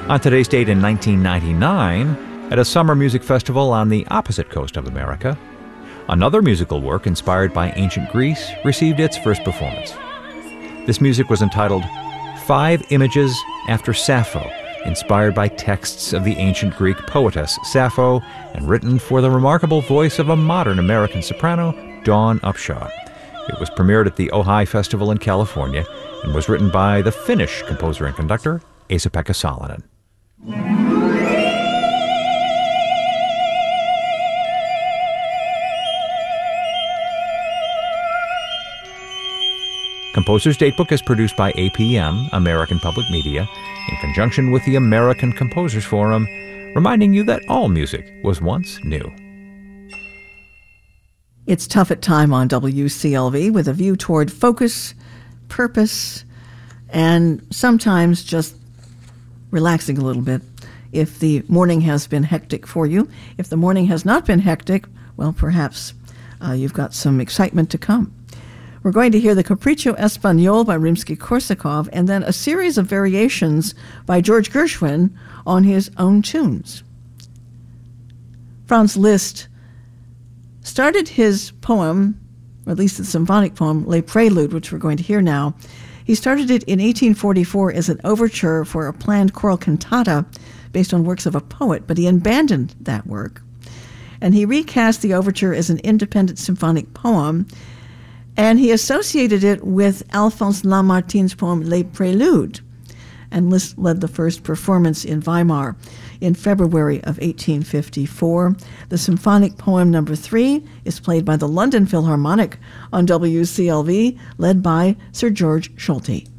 On today's date in 1999, at a summer music festival on the opposite coast of America, another musical work inspired by ancient Greece received its first performance. This music was entitled 5 Images After Sappho, inspired by texts of the ancient Greek poetess Sappho and written for the remarkable voice of a modern American soprano, Dawn Upshaw. It was premiered at the Ojai Festival in California and was written by the Finnish composer and conductor, Esa-Pekka Salonen. Composer's Datebook is produced by APM, American Public Media, in conjunction with the American Composers Forum, reminding you that all music was once new. It's Tough at Time on WCLV with a view toward focus, purpose, and sometimes just relaxing a little bit if the morning has been hectic for you. If the morning has not been hectic, well, perhaps you've got some excitement to come. We're going to hear the Capriccio Espagnol by Rimsky-Korsakov and then a series of variations by George Gershwin on his own tunes. Franz Liszt started his poem, or at least the symphonic poem, Les Préludes, which we're going to hear now. He started it in 1844 as an overture for a planned choral cantata based on works of a poet, but he abandoned that work. And he recast the overture as an independent symphonic poem, and he associated it with Alphonse Lamartine's poem Les Préludes. And Liszt led the first performance in Weimar in February of 1854. The symphonic poem number 3 is played by the London Philharmonic on WCLV, led by Sir George Solti.